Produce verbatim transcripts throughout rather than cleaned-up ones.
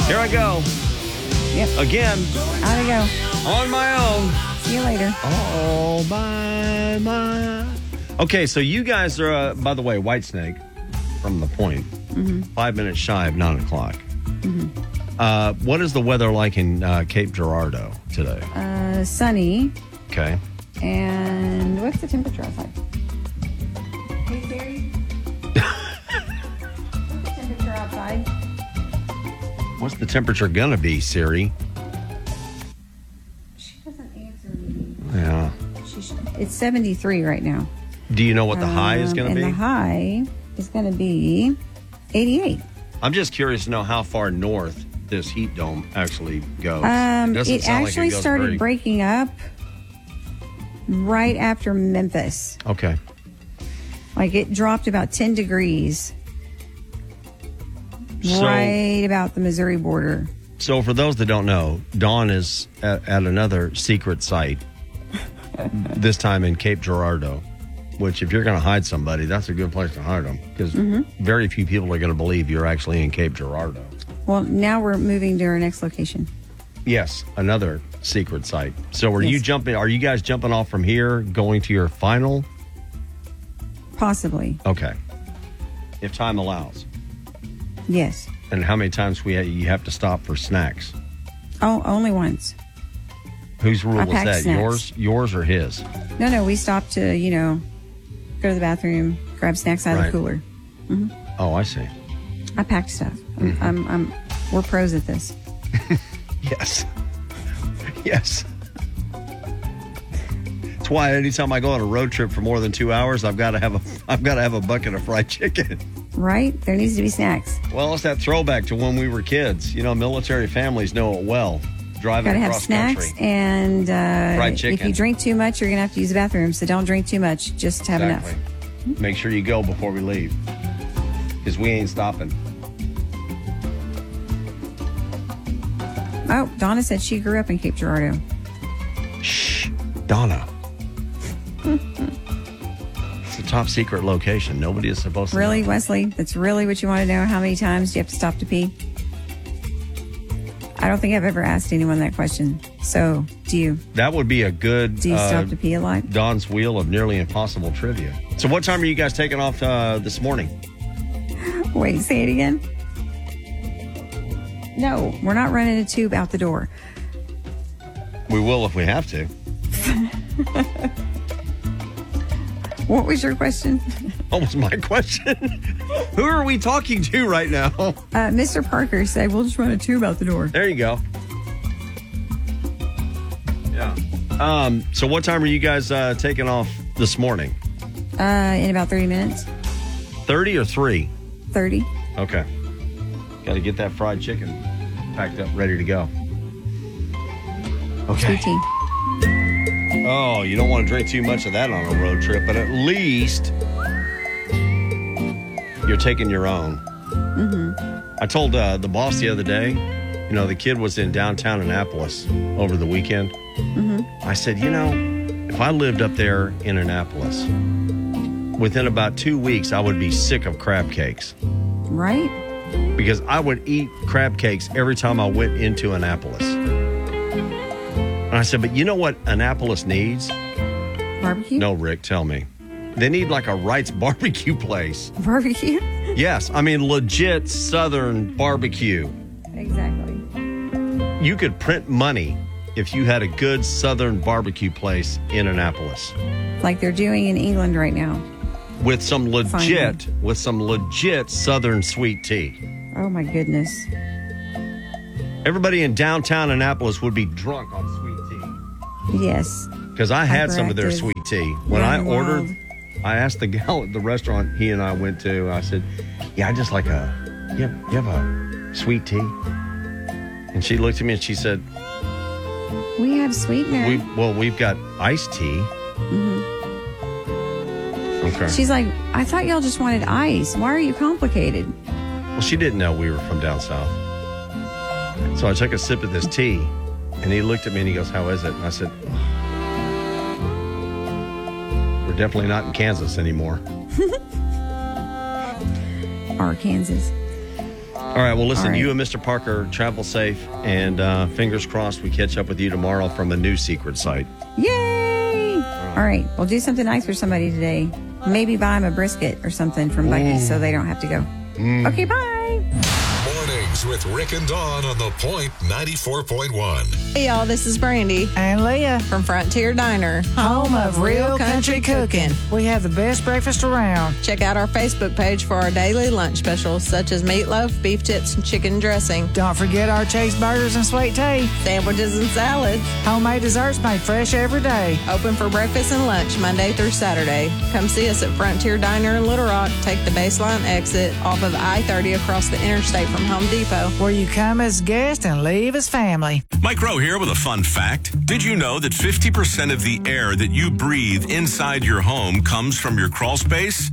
Here I go. Yep. Again. Out I go. On my own. See you later. All by my... Okay, so you guys are, uh, by the way, Whitesnake from The Point. Mm-hmm. Five minutes shy of nine o'clock. Mm-hmm. Uh, what is the weather like in uh, Cape Girardeau today? Uh, sunny. Okay. And what's the temperature outside? Hey, Siri. What's the temperature outside? What's the temperature gonna be, Siri? She doesn't answer me. Yeah. She should, it's seventy-three right now. Do you know what the high is Um, gonna and be? the high is going to be eighty-eight. I'm just curious to know how far north this heat dome actually goes. Um, doesn't it sound like actually goes started very- breaking up right after Memphis. Okay. Like it dropped about ten degrees So- right about the Missouri border. So for those that don't know, Dawn is at, at another secret site, this time in Cape Girardeau, which if you're going to hide somebody, that's a good place to hide them because Mm-hmm. very few people are going to believe you're actually in Cape Girardeau. Well, now we're moving to our next location. Yes, another secret site. So are you Yes. jumping, are you guys jumping off from here, going to your final? Possibly. Okay. If time allows. Yes. And how many times we you have to stop for snacks? Oh, only once. Whose rule I was packed that? snacks. Yours, yours, or his? No, no, we stopped to, you know, go to the bathroom, grab snacks out Right. of the cooler. Oh, I see. I packed stuff. Mm-hmm. I'm, I'm, we're pros at this. Yes. Yes. That's why anytime I go on a road trip for more than two hours, I've got to have a I've got to have a bucket of fried chicken. Right? There needs to be snacks. Well, it's that throwback to when we were kids. You know, military families know it well. Driving Got to have across snacks, country. and uh, Fried if chicken. you drink too much, you're gonna have to use the bathroom. So don't drink too much. Just have Exactly. enough. Make sure you go before we leave, because we ain't stopping. Oh, Donna said she grew up in Cape Girardeau. Shh, Donna. It's a top secret location. Nobody is supposed to Really, know. Wesley? That's really what you want to know? How many times do you have to stop to pee? I don't think I've ever asked anyone that question. So, do you? That would be a good Do you uh, stop to pee a lot? Don's Wheel of Nearly Impossible Trivia. So what time are you guys taking off uh, this morning? Wait, say it again. No, we're not running a tube out the door. We will if we have to. What was your question? What was my question? Who are we talking to right now? Uh, Mister Parker said, we'll just run a tube out the door. There you go. Yeah. Um, so what time are you guys uh, taking off this morning? Uh, in about thirty minutes. thirty or three? thirty. Okay. Got to get that fried chicken packed up, ready to go. Okay. Sweet tea. Oh, you don't want to drink too much of that on a road trip, but at least you're taking your own. Mm-hmm. I told uh, the boss the other day, you know, the kid was in downtown Annapolis over the weekend. Mm-hmm. I said, you know, if I lived up there in Annapolis, within about two weeks, I would be sick of crab cakes. Right? Because I would eat crab cakes every time I went into Annapolis. And I said, but you know what Annapolis needs? Barbecue? No, Rick, tell me. They need like a Wright's barbecue place. Barbecue? Yes, I mean legit Southern barbecue. Exactly. You could print money if you had a good Southern barbecue place in Annapolis. Like they're doing in England right now. With some legit, Finally. with some legit Southern sweet tea. Oh my goodness. Everybody in downtown Annapolis would be drunk on sweet tea. Yes. Because I had some of their Hyperactive. sweet tea. When I Young ordered, wild. I asked the gal at the restaurant he and I went to, I said, yeah, I just like a, you have, you have a sweet tea? And she looked at me and she said, We have sweetener. we, well, we've got iced tea. Okay. She's like, I thought y'all just wanted ice. Why are you complicated? Well, she didn't know we were from down south. So I took a sip of this tea, and he looked at me and he goes, how is it? And I said, we're definitely not in Kansas anymore. Arkansas. All right, well, listen, All right. you and Mister Parker travel safe, and uh, fingers crossed we catch up with you tomorrow from a new secret site. Yay! All right, we'll do something nice for somebody today. Maybe buy them a brisket or something from Buc-ee's so they don't have to go. Mm. Okay, bye. Mornings with Rick and Dawn on The Point ninety-four point one. Hey, y'all, this is Brandy And Leah, from Frontier Diner, home of real country cooking. We have the best breakfast around. Check out our Facebook page for our daily lunch specials, such as meatloaf, beef tips, and chicken dressing, Don't forget our cheeseburgers and sweet tea. sandwiches and salads. Homemade desserts made fresh every day. Open for breakfast and lunch Monday through Saturday. Come see us at Frontier Diner in Little Rock. Take the baseline exit off of I thirty across the interstate from Home Depot. Where you come as guest and leave as family. Mike Rowe here with a fun fact. Did you know that fifty percent of the air that you breathe inside your home comes from your crawl space?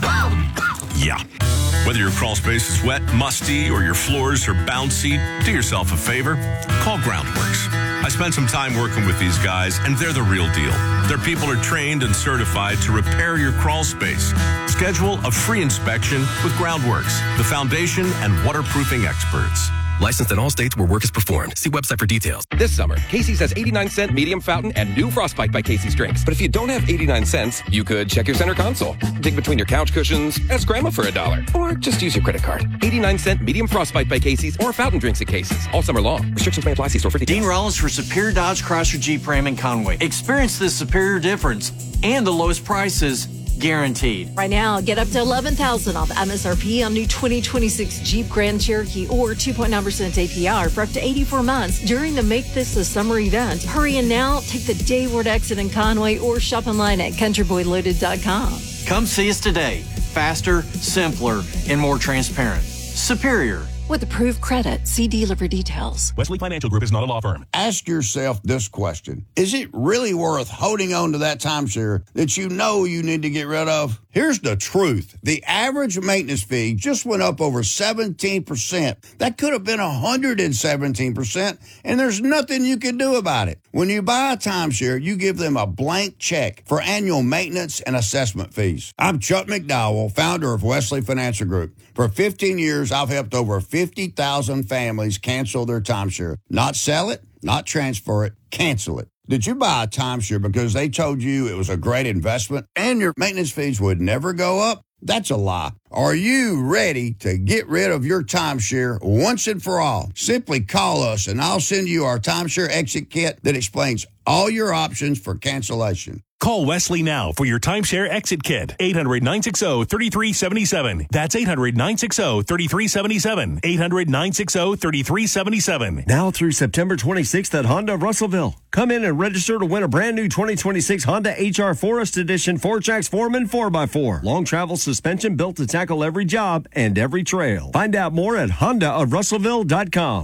Yeah. Whether your crawl space is wet, musty, or your floors are bouncy, do yourself a favor. Call Groundworks. I spent some time working with these guys, and they're the real deal. Their people are trained and certified to repair your crawl space. Schedule a free inspection with Groundworks, the foundation and waterproofing experts. Licensed in all states where work is performed. See website for details. This summer, Casey's has eighty-nine cent medium fountain and new Frostbite by Casey's drinks. But if you don't have eighty-nine cents, you could check your center console, dig between your couch cushions, ask Grandma for a dollar, or just use your credit card. eighty-nine cent medium Frostbite by Casey's or fountain drinks at Casey's all summer long. Restrictions may apply. See store for details. Dean Rollins for Superior Dodge Chrysler Jeep Ram in Conway. Experience the superior difference and the lowest prices guaranteed. Right now, get up to eleven thousand dollars off M S R P on new twenty twenty-six Jeep Grand Cherokee or two point nine percent A P R for up to eighty-four months during the Make This a Summer event. Hurry in now, take the Dayward exit in Conway or shop online at country boy loaded dot com. Come see us today. Faster, simpler, and more transparent. Superior. With approved credit, see dealer for details. Wesley Financial Group is not a law firm. Ask yourself this question. Is it really worth holding on to that timeshare that you know you need to get rid of? Here's the truth. The average maintenance fee just went up over seventeen percent. That could have been one hundred seventeen percent, and there's nothing you can do about it. When you buy a timeshare, you give them a blank check for annual maintenance and assessment fees. I'm Chuck McDowell, founder of Wesley Financial Group. For fifteen years, I've helped over fifty thousand families cancel their timeshare. Not sell it, not transfer it, cancel it. Did you buy a timeshare because they told you it was a great investment and your maintenance fees would never go up? That's a lie. Are you ready to get rid of your timeshare once and for all? Simply call us and I'll send you our timeshare exit kit that explains all your options for cancellation. Call Wesley now for your timeshare exit kit. eight hundred, nine six zero, three three seven seven. That's eight hundred, nine six zero, three three seven seven. eight hundred, nine six zero, three three seven seven. Now through September twenty-sixth at Honda Russellville. Come in and register to win a brand new twenty twenty-six Honda H R Forest Edition four-Trax Foreman four by four. Long travel suspension built to tackle every job and every trail. Find out more at honda of russellville dot com.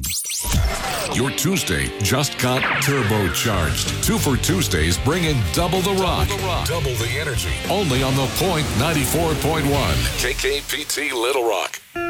Your Tuesday just got turbocharged. Two for Tuesdays bringing double the rock, double the energy. Only on The Point ninety-four point one. K K P T Little Rock.